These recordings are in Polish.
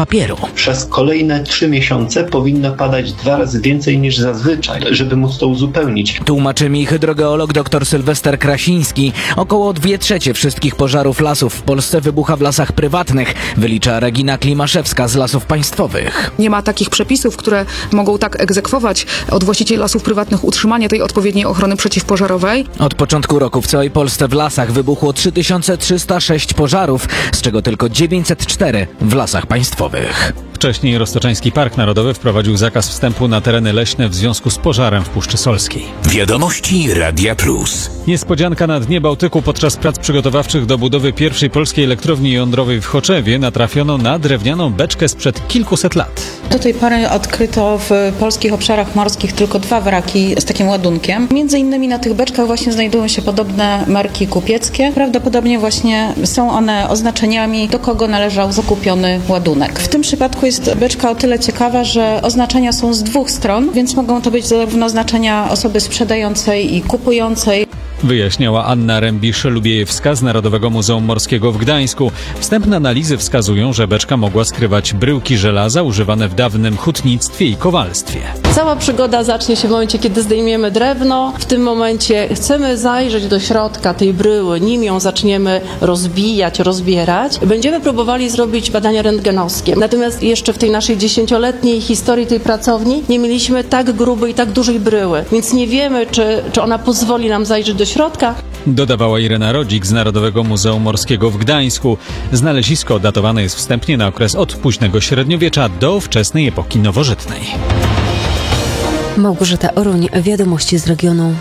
papieru. Przez kolejne 3 miesiące powinno padać 2 razy więcej niż zazwyczaj, żeby móc to uzupełnić. Tłumaczy mi hydrogeolog dr Sylwester Krasiński. Około 2/3 wszystkich pożarów lasów w Polsce wybucha w lasach prywatnych, wylicza Regina Klimaszewska z Lasów Państwowych. Nie ma takich przepisów, które mogą tak egzekwować od właścicieli lasów prywatnych utrzymanie tej odpowiedniej ochrony przeciwpożarowej. Od początku roku w całej Polsce w lasach wybuchło 3306 pożarów, z czego tylko 904 w Lasach Państwowych. Wcześniej Roztoczański Park Narodowy wprowadził zakaz wstępu na tereny leśne w związku z pożarem w Puszczy Solskiej. Wiadomości Radia Plus. Niespodzianka na dnie Bałtyku. Podczas prac przygotowawczych do budowy pierwszej polskiej elektrowni jądrowej w Choczewie natrafiono na drewnianą beczkę sprzed kilkuset lat. Do tej pory odkryto w polskich obszarach morskich tylko 2 wraki z takim ładunkiem. Między innymi na tych beczkach właśnie znajdują się podobne marki kupieckie. Prawdopodobnie właśnie są one oznaczeniami, do kogo należał zakupiony ładunek. W tym przypadku jest beczka o tyle ciekawa, że oznaczenia są z 2 stron, więc mogą to być zarówno oznaczenia osoby sprzedającej i kupującej. Wyjaśniała Anna Rębisz-Lubiejewska z Narodowego Muzeum Morskiego w Gdańsku. Wstępne analizy wskazują, że beczka mogła skrywać bryłki żelaza używane w dawnym hutnictwie i kowalstwie. Cała przygoda zacznie się w momencie, kiedy zdejmiemy drewno. W tym momencie chcemy zajrzeć do środka tej bryły, nim ją zaczniemy rozbijać, rozbierać. Będziemy próbowali zrobić badania rentgenowskie. Natomiast jeszcze w tej naszej 10-letniej historii tej pracowni nie mieliśmy tak grubej i tak dużej bryły, więc nie wiemy, czy ona pozwoli nam zajrzeć do środka. Dodawała Irena Rodzik z Narodowego Muzeum Morskiego w Gdańsku. Znalezisko datowane jest wstępnie na okres od późnego średniowiecza do wczesnej epoki nowożytnej. Małgorzata Oroń, wiadomości z regionu.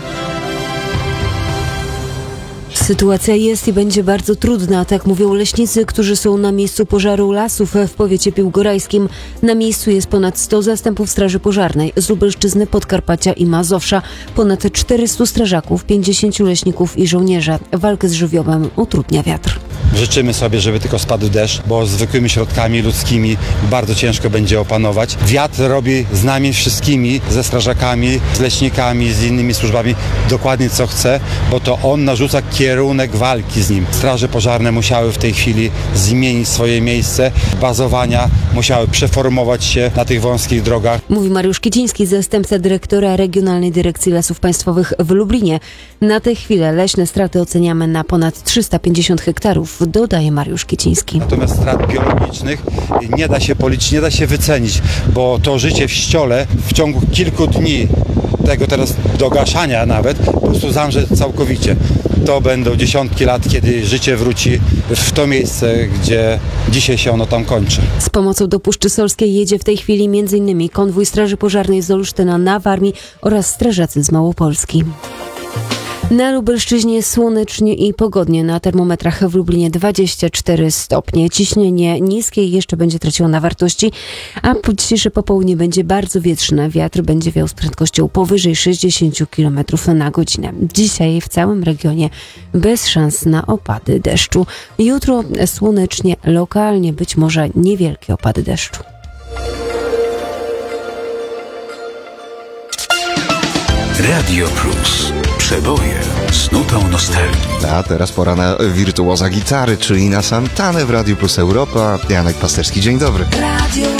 Sytuacja jest i będzie bardzo trudna, tak mówią leśnicy, którzy są na miejscu pożaru lasów w powiecie piłgorajskim. Na miejscu jest ponad 100 zastępów straży pożarnej z Lubelszczyzny, Podkarpacia i Mazowsza, ponad 400 strażaków, 50 leśników i żołnierza. Walkę z żywiołem utrudnia wiatr. Życzymy sobie, żeby tylko spadł deszcz, bo zwykłymi środkami ludzkimi bardzo ciężko będzie opanować. Wiatr robi z nami wszystkimi, ze strażakami, z leśnikami, z innymi służbami dokładnie co chce, bo to on narzuca kierunek walki z nim. Straże pożarne musiały w tej chwili zmienić swoje miejsce bazowania, musiały przeformować się na tych wąskich drogach. Mówi Mariusz Kiciński, zastępca dyrektora Regionalnej Dyrekcji Lasów Państwowych w Lublinie. Na tę chwilę leśne straty oceniamy na ponad 350 hektarów, dodaje Mariusz Kiciński. Natomiast strat biologicznych nie da się policzyć, nie da się wycenić, bo to życie w ściole w ciągu kilku dni, tego teraz dogaszania nawet, po prostu zamrze całkowicie. To będą dziesiątki lat, kiedy życie wróci w to miejsce, gdzie dzisiaj się ono tam kończy. Z pomocą do Puszczy Solskiej jedzie w tej chwili m.in. konwój Straży Pożarnej z Olsztyna na Warmii oraz strażacy z Małopolski. Na Lubelszczyźnie słonecznie i pogodnie, na termometrach w Lublinie 24 stopnie. Ciśnienie niskie jeszcze będzie traciło na wartości, a dzisiejsze popołudnie będzie bardzo wietrzne. Wiatr będzie wiał z prędkością powyżej 60 km na godzinę. Dzisiaj w całym regionie bez szans na opady deszczu. Jutro słonecznie, lokalnie być może niewielkie opady deszczu. Radio Plus. Przeboje z nutą nostalgii. A teraz pora na wirtuoza gitary, czyli na Santanę w Radiu Plus Europa. Janek Pasterski, dzień dobry. Radio